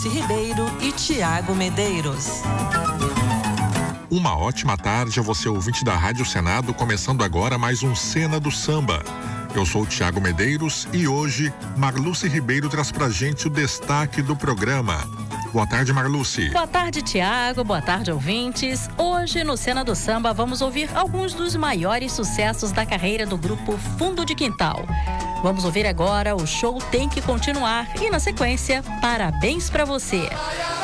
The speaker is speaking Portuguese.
Marluce Ribeiro e Tiago Medeiros. Uma ótima tarde a você, ouvinte da Rádio Senado, começando agora mais um Cena do Samba. Eu sou o Tiago Medeiros e hoje Marluce Ribeiro traz pra gente o destaque do programa. Boa tarde, Marluce. Boa tarde, Tiago. Boa tarde, ouvintes. Hoje, no Cena do Samba, vamos ouvir alguns dos maiores sucessos da carreira do grupo Fundo de Quintal. Vamos ouvir agora o Show Tem Que Continuar e, na sequência, Parabéns Pra Você.